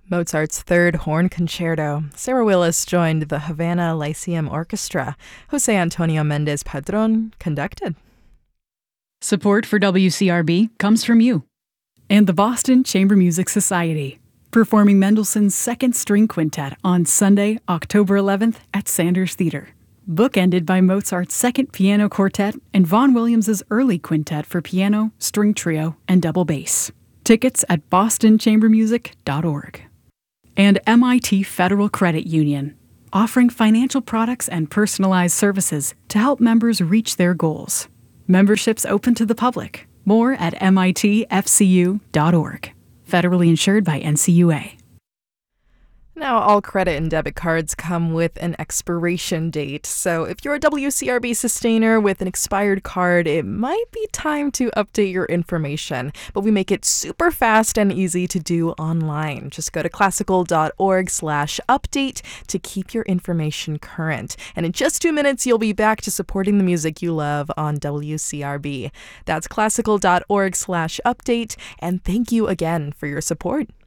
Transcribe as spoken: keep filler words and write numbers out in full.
Mozart's Third Horn Concerto. Sarah Willis joined the Havana Lyceum Orchestra. Jose Antonio Mendez Padron conducted. Support for W C R B comes from you and the Boston Chamber Music Society, performing Mendelssohn's Second String Quintet on Sunday, October eleventh at Sanders Theater. Bookended by Mozart's Second Piano Quartet and Vaughan Williams' Early Quintet for piano, string trio, and double bass. Tickets at boston chamber music dot org. And M I T Federal Credit Union, offering financial products and personalized services to help members reach their goals. Memberships open to the public. More at M I T F C U dot org. Federally insured by N C U A. Now, all credit and debit cards come with an expiration date, so if you're a W C R B sustainer with an expired card, it might be time to update your information, but we make it super fast and easy to do online. Just go to classical dot org slash update to keep your information current. And in just two minutes, you'll be back to supporting the music you love on W C R B. That's classical dot org slash update, and thank you again for your support.